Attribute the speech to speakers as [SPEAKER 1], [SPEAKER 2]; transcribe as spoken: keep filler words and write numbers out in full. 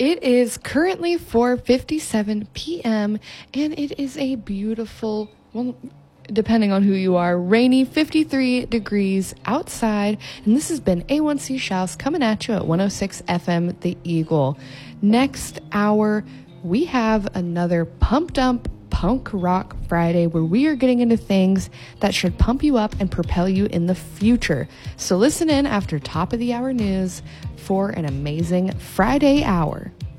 [SPEAKER 1] It is currently four fifty-seven p.m. and it is a beautiful, well, depending on who you are, rainy fifty-three degrees outside. And this has been A one C Shouse coming at you at one oh six F M The Eagle. Next hour, we have another Pumped Up Punk Rock Friday where we are getting into things that should pump you up and propel you in the future. So listen in after top of the hour news for an amazing Friday hour.